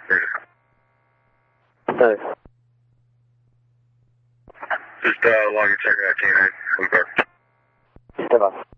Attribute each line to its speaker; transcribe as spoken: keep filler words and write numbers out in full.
Speaker 1: Thanks.
Speaker 2: Just uh, log your check out, K nine.
Speaker 1: Step up.